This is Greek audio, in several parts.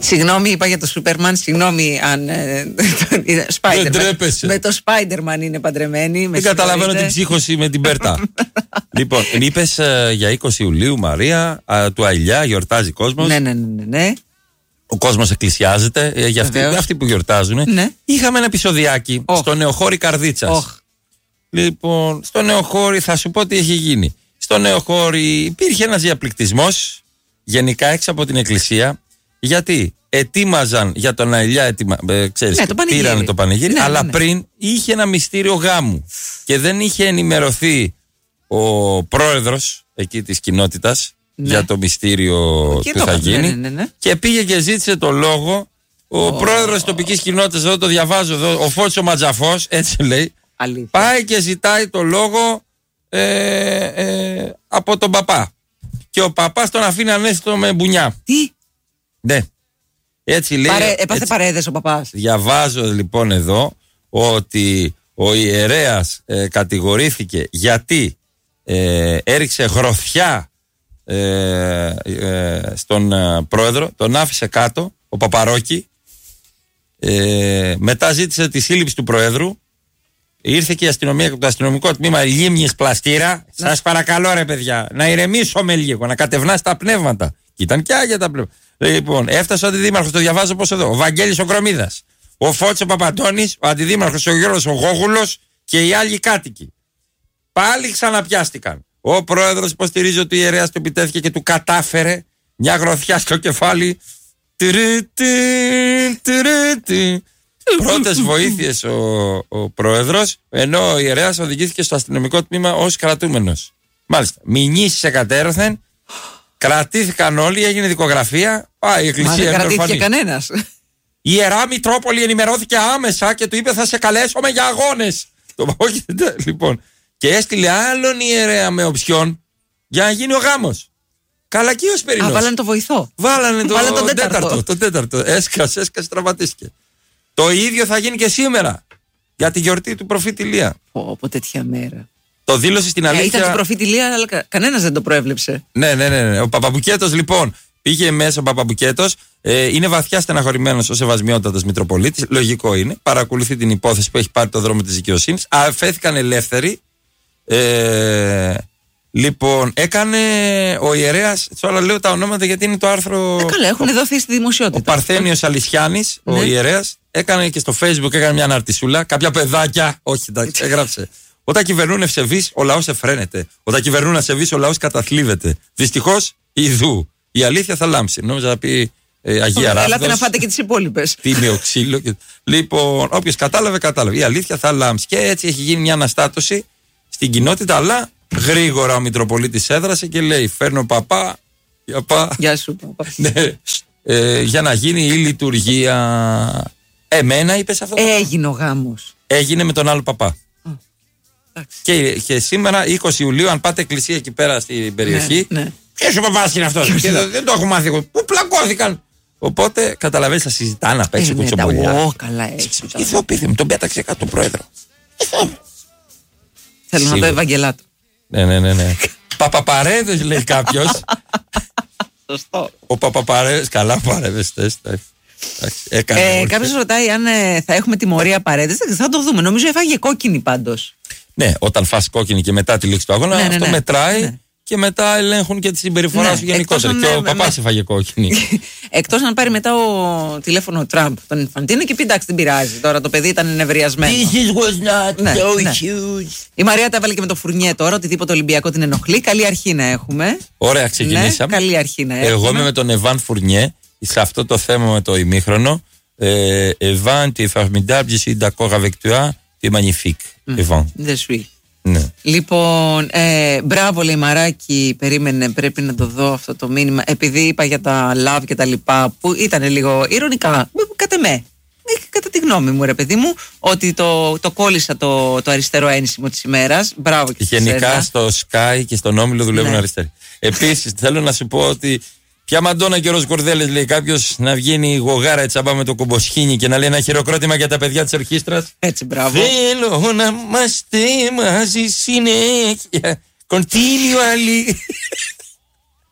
Συγγνώμη, είπα για το Σούπερμαν. Συγγνώμη αν. Spider-Man. Με το Spider-Man είναι παντρεμένη. Δεν καταλαβαίνω την ψύχωση με την Μπέρτα. Λοιπόν, είπες για 20 Ιουλίου, Μαρία, του Αηλιά, γιορτάζει κόσμος. Ναι. Ο κόσμος εκκλησιάζεται. Για αυτοί που γιορτάζουν. Ναι. Είχαμε ένα επεισοδιάκι στο Νεοχώρι Καρδίτσας. Λοιπόν, στο Νεοχώρι θα σου πω τι έχει γίνει. Στο Νεοχώρι υπήρχε ένας διαπληκτισμός γενικά έξω από την εκκλησία. Γιατί ετοίμαζαν για τον Αηλιά, ξέρεις, πήρανε το πανηγύρι, αλλά πριν είχε ένα μυστήριο γάμου και δεν είχε ενημερωθεί ο πρόεδρος εκεί της κοινότητας για το μυστήριο που θα γίνει. Και πήγε και ζήτησε το λόγο ο πρόεδρος της τοπικής κοινότητας, εδώ το διαβάζω εδώ, ο Φώτσο Ματζαφός, έτσι λέει. Αλήθεια. Πάει και ζητάει το λόγο από τον παπά. Και ο παπάς τον αφήνει ανέστητο με μπουνιά. Τι? Ναι. Έτσι λέει. Έπαθε παρέδες ο παπάς. Διαβάζω λοιπόν εδώ ότι ο ιερέας κατηγορήθηκε γιατί έριξε γροθιά στον πρόεδρο, τον άφησε κάτω, ο Παπαρόκη. Μετά ζήτησε τη σύλληψη του προέδρου. Ήρθε και η αστυνομία, το αστυνομικό τμήμα Λίμνης Πλαστήρα. Σας παρακαλώ ρε παιδιά, να ηρεμήσουμε λίγο, να κατευνάσει τα πνεύματα. Και ήταν και άγια τα πνεύματα. Λοιπόν, έφτασε ο αντιδήμαρχος, το διαβάζω πώς εδώ. Ο Βαγγέλης ο Κρομίδας, ο Φώτσο Παπαντώνης, ο αντιδήμαρχος ο Γιώργος ο Γόγουλος και οι άλλοι κάτοικοι. Πάλι ξαναπιάστηκαν. Ο πρόεδρος υποστηρίζει ότι ο ιερέας του επιτέθηκε και του κατάφερε μια γροθιά στο κεφάλι. Πρώτες βοήθειες ο πρόεδρος, ενώ ο ιερέας οδηγήθηκε στο αστυνομικό τμήμα ως κρατούμενος. Μάλιστα, μηνύσεις εκατέρωθεν, κρατήθηκαν όλοι, έγινε δικογραφία. Η εκκλησία. Μα δεν κρατήθηκε κανένας. Η Ιερά Μητρόπολη ενημερώθηκε άμεσα και του είπε θα σε καλέσουμε για αγώνες. Λοιπόν, και έστειλε άλλον ιερέα με οψιόν για να γίνει ο γάμος. Καλακίος Περινός. Βάλανε το βοηθό. Βάλανε τον τέταρτο. Έσκασε, τραυματίστηκε. Το ίδιο θα γίνει και σήμερα για τη γιορτή του προφήτη Ηλία. Από τέτοια μέρα. Το δήλωσε στην αλήθεια. Ήταν του προφήτη Ηλία, αλλά κανένας δεν το προέβλεψε. Ναι. Ο Παπαμπουκέτος λοιπόν πήγε μέσα. Ο Παπαμπουκέτος είναι βαθιά στεναχωρημένος ο Σεβασμιότατος Μητροπολίτης. Λογικό είναι. Παρακολουθεί την υπόθεση που έχει πάρει το δρόμο της δικαιοσύνης. Αφέθηκαν ελεύθεροι. Λοιπόν, έκανε ο ιερέας. Τώρα λέω τα ονόματα γιατί είναι το άρθρο. Καλά, έχουν δοθεί στη δημοσιότητα. Ο Παρθένιος Αλυσιάνης, ο ιερέας, έκανε και στο Facebook έκανε μια αναρτησούλα. Κάποια παιδάκια, όχι εντάξει, έγραψε. Όταν κυβερνούν ευσεβείς, ο λαός εφραίνεται. Όταν κυβερνούν ασεβείς, ο λαός καταθλίβεται. Δυστυχώς, ιδού. Η αλήθεια θα λάμψει. Νόμιζα να πει Αγία Ράβδος. Ελάτε να φάτε και τις υπόλοιπες. Τίμιο ξύλο. Λοιπόν, όποιος κατάλαβε. Η αλήθεια θα λάμψει. Και έτσι έχει γίνει μια αναστάτωση στην κοινότητα, αλλά γρήγορα ο Μητροπολίτης έδρασε και λέει: φέρνω παπά. Γεια σου, παπά. Ναι, για να γίνει η λειτουργία. Εμένα είπες αυτό. Έγινε ο γάμος. Έγινε με τον άλλο παπά. Και σήμερα 20 Ιουλίου, αν πάτε εκκλησία εκεί πέρα στην περιοχή. Ναι. Ποιος ο παπάς είναι αυτός? Δεν το έχω μάθει. Πού πλακώθηκαν. Οπότε καταλαβαίνεις, θα συζητάνε απ' έξω κουτσομπολιά. Καλά έτσι. Ηθοποιήθηκε, μου τον πέταξε κάτω το πρόεδρο. Θέλω να το Ευαγγελάτο. Ναι. Παπαπαρέδες λέει κάποιος. Σωστό. Ο Παπαπαρέδες, καλά παρέδες. Κάποιος ρωτάει αν θα έχουμε τιμωρία παρέδες. Θα το δούμε. Νομίζω έφαγε κόκκινη πάντως. Ναι, όταν φας κόκκινη και μετά τη λήξη του αγώνα, αυτό μετράει. Και μετά ελέγχουν και τη συμπεριφορά σου γενικότερα. Και ο παπάς έφαγε κόκκινη. Εκτός αν πάρει μετά τηλέφωνο ο Τραμπ τον Ινφαντίνο και πει εντάξει, δεν πειράζει. Τώρα το παιδί ήταν ενευριασμένο. This was not so huge. Η Μαρία τα έβαλε και με το φουρνιέ τώρα. Οτιδήποτε Ολυμπιακό την ενοχλεί. Καλή αρχή να έχουμε. Ωραία, ξεκινήσαμε. Καλή αρχή να έχουμε. Εγώ είμαι με τον Εβάν Φουρνιέ σε αυτό το θέμα με το ημίχρονο. Εβάν, tu es formidable, je suis d'accord avec toi, tu es magnifique. Εβάν. Ναι. Λοιπόν, μπράβο λέει Μαράκι, περίμενε, πρέπει να το δω αυτό το μήνυμα. Επειδή είπα για τα love και τα λοιπά, που ήταν λίγο ηρωνικά, κατά τη γνώμη μου, ρε παιδί μου, ότι το κόλλησα το αριστερό ένσημο της ημέρας. Μπράβο και γενικά στο Sky και στον Όμιλο δουλεύουν αριστεροί. Επίσης, θέλω να σου πω ότι ποια Μαντόνα και ο Ροζ Κορδέλες λέει κάποιος να βγαίνει γογάρα έτσι αμπά με το κομποσχήνι και να λέει ένα χειροκρότημα για τα παιδιά της ορχήστρας. Έτσι, μπράβο. Θέλω να είμαστε μαζί συνέχεια. Continually.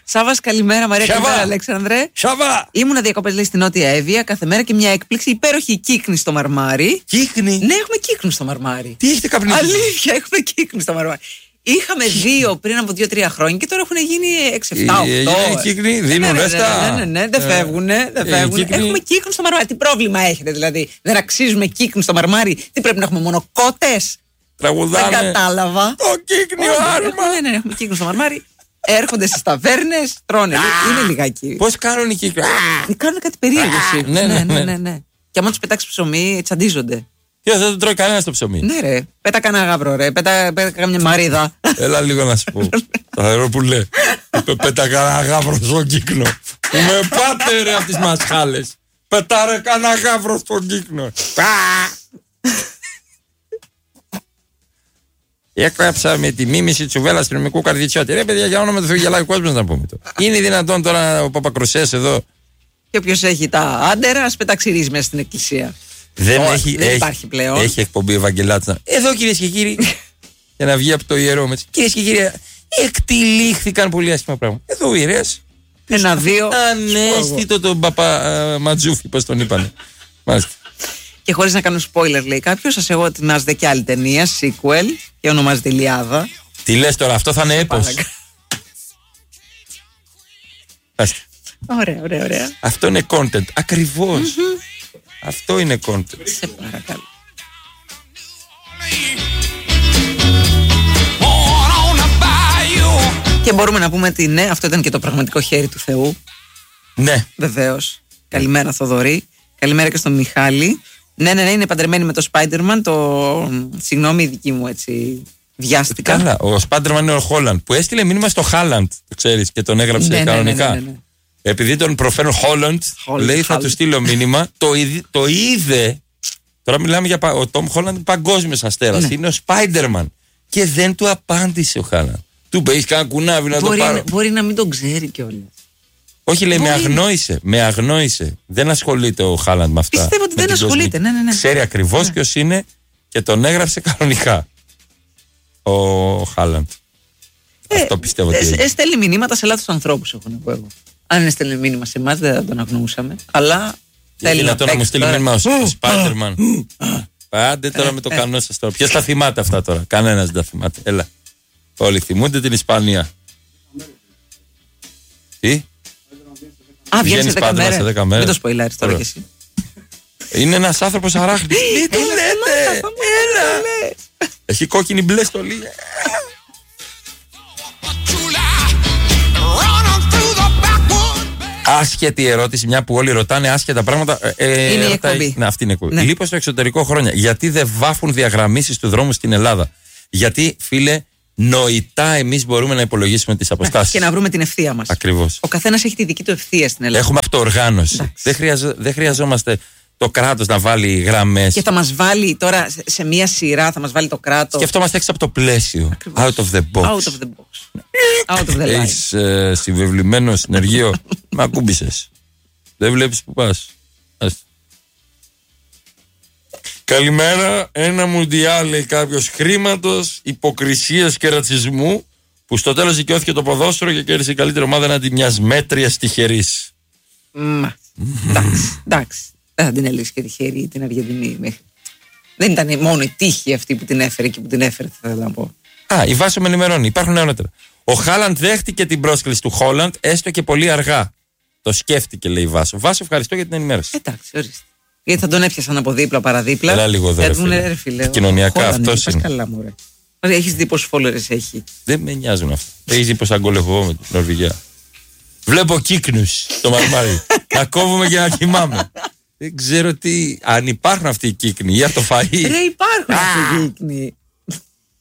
Σάββας, καλημέρα Μαρία, καλημέρα Αλέξανδρε. Σάββα! Ήμουνα διακοπές λέει στην Νότια Εύβοια κάθε μέρα και μια έκπληξη, υπέροχη κύκνη στο μαρμάρι. Κύκνη? Ναι, έχουμε κύκνου στο μαρμάρι. Τι έχετε καπνίσει? Αλήθεια, έχουμε κύκνου στο μαρμάρι. Είχαμε 2 πριν από 2-3 χρόνια και τώρα έχουν γίνει 6-7-8. Οι κύκνοι δίνουν ρέστα. Ναι, δεν φεύγουν. Έχουμε κύκνου στο μαρμάρι. Τι πρόβλημα έχετε δηλαδή? Δεν αξίζουμε κύκνου στο μαρμάρι? Τι πρέπει να έχουμε, μόνο κότες? Τραγουδάνε. Δεν κατάλαβα. Το κύκνιο άρμα. Ναι, έχουμε κύκνου στο μαρμάρι. Έρχονται στις ταβέρνες, τρώνε. Είναι λιγάκι. Πώς κάνουν οι κύκνοι? Κάνουν κάτι περίεργο. Ναι. Και άμα τους πετάξει ψωμί, τσαντίζονται. Δεν το τρώει κανένα το ψωμί. Ναι, ρε. Πέτα κανένα γάβρο, ρε. Πέτα καμιά μαρίδα. Έλα λίγο να σου πω. Θα που λέει. Πέτα κανένα γάβρο στον κύκνο. Με πάτε ρε από τις μασχάλες. Πετάρε κανένα γάβρο στον κύκνο. Έκραψα με τη μίμηση τσουβέλα αστυνομικού καρδιτσιώτη. Ρε παιδιά, για όνομα του Θεού, γελάει ο κόσμος να πούμε το. Είναι δυνατόν τώρα ο Παπακρουσές εδώ? Και όποιος έχει τα άντερα, ας πεταξιρίζει μέσα στην εκκλησία. Δεν υπάρχει πλέον. Έχει εκπομπή Ευαγγελάτσα. Εδώ κυρίες και κύριοι. Για να βγει από το ιερό με. Κυρίες και κύριοι, εκτυλίχθηκαν πολύ άσχημα πράγματα. Εδώ ο ιερέας. 1-2. Ανέστητο τον Παπα Ματζούφι, πώς τον είπανε. Μάλιστα. Και χωρίς να κάνω spoiler, λέει κάποιος, σας εγώ ετοιμάζεται και άλλη ταινία, sequel, και ονομάζεται Ηλιάδα. Τι λες τώρα, αυτό θα είναι έπος? Ωραία. Αυτό είναι content. Ακριβώς. Αυτό είναι content. Σε παρακαλώ. Και μπορούμε να πούμε ότι ναι, αυτό ήταν και το πραγματικό χέρι του Θεού. Ναι. Βεβαίως. Καλημέρα Θοδωρή. Καλημέρα και στον Μιχάλη. Ναι, είναι παντρεμένη με το Spider-Man. Συγγνώμη, η δική μου έτσι βιάστηκα. Καλά, ο Spider-Man είναι ο Χόλαντ που έστειλε μήνυμα στο Χάλαντ, το ξέρεις, και τον έγραψε κανονικά. Ναι. Επειδή τον προφέρουν Χόλαντ, λέει θα του στείλω μήνυμα. Το είδε. Τώρα μιλάμε για ο Τόμ Χόλαντ, παγκόσμιος αστέρας. Ναι. Είναι ο Spider-Man. Και δεν του απάντησε ο Χάλαντ. Του είπε: έχεις κανένα κουνάβι να το πάρω? Μπορεί να μην τον ξέρει κιόλας. Όχι, λέει, με αγνόησε. Δεν ασχολείται ο Χάλαντ με αυτά. Πιστεύω ότι δεν ασχολείται. Ναι. Ξέρει ακριβώς ποιος είναι και τον έγραψε κανονικά ο Χάλαντ. Αυτό πιστεύω ότι. Στέλνει μηνύματα σε λάθος ανθρώπους, έχω να πω εγώ. Αν έστελνε μήνυμα σε εμάς, δεν θα τον αγνοούσαμε. Αλλά θέλει να μου στείλει μήνυμα ο Spider-Man. Πάντε τώρα με το κανό σας τώρα. Ποιος τα θυμάται αυτά τώρα? Κανένας δεν τα θυμάται. Έλα. Όλοι θυμούνται την Ισπανία. Τι? Βγαίνει σε 10 μέρες. Μην το σποϊλάρεις τώρα κι εσύ. Είναι ένας άνθρωπος αράχνης. Τι του λέτε? Έλα. Έχει κόκκινη μπλε στολή. Άσχετη ερώτηση, μια που όλοι ρωτάνε άσχετα πράγματα. Είναι η εκπομπή. Ναι, αυτή είναι η εκπομπή. Ναι. Λείπω στο εξωτερικό χρόνια. Γιατί δεν βάφουν διαγραμμίσεις του δρόμου στην Ελλάδα? Γιατί, φίλε, νοητά εμείς μπορούμε να υπολογίσουμε τις αποστάσεις. Και να βρούμε την ευθεία μας. Ακριβώς. Ο καθένας έχει τη δική του ευθεία στην Ελλάδα. Έχουμε αυτοοργάνωση. Δεν χρειαζόμαστε το κράτος να βάλει γραμμές. Και θα μας βάλει τώρα σε μία σειρά, θα μας βάλει το κράτος. Σκεφτόμαστε έξω από το πλαίσιο. Out of the box. Out of the box. Out of the line. Έχεις συμβεβλημένο συνεργείο. Μ' ακούμπησες. Δεν βλέπεις που πας. Καλημέρα. Ένα μουντιάλ, λέει κάποιος, χρήματος, υποκρισίας και ρατσισμού, που στο τέλος δικαιώθηκε το ποδόσφαιρο και κέρδισε η καλύτερη ομάδα έναντι μιας μέτριας τυχερής. Εντάξει. Δεν θα την έλεγες και τυχερή την Αργεντινή μέχρι. Δεν ήταν μόνο η τύχη αυτή που την έφερε και που την έφερε, θα ήθελα να πω. Η Βάσο με ενημερώνει. Υπάρχουν νεότερα. Ο Χάλαντ δέχτηκε την πρόσκληση του Χόλαντ, έστω και πολύ αργά. Το σκέφτηκε, λέει η Βάσο. Βάσο, ευχαριστώ για την ενημέρωση. Εντάξει, ορίστε. Γιατί θα τον έπιασαν από δίπλα παραδίπλα. Έλα λίγο εδώ. Κοινωνιακά αυτό είναι. Καλά, μωρέ. Έχεις δει πόσους followers έχει? Δεν με νοιάζουν αυτά. Έχεις δει πως αγκολεχώ με την Νορβηγία? Βλέπω κύκνους στο μαρμάρι. Να κόβουμε και να κοιμάμαι. Δεν ξέρω αν υπάρχουν αυτοί οι κύκνοι ή από το φαΐ. Ρε, υπάρχουν αυτοί οι κύκνοι.